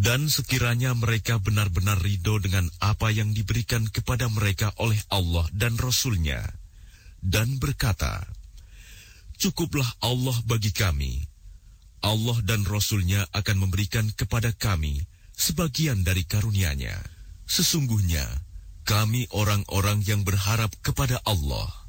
Dan sekiranya mereka benar-benar ridho dengan apa yang diberikan kepada mereka oleh Allah dan Rasul-Nya, dan berkata, "Cukuplah Allah bagi kami. Allah dan Rasul-Nya akan memberikan kepada kami sebagian dari karunia-Nya. Sesungguhnya, kami orang-orang yang berharap kepada Allah."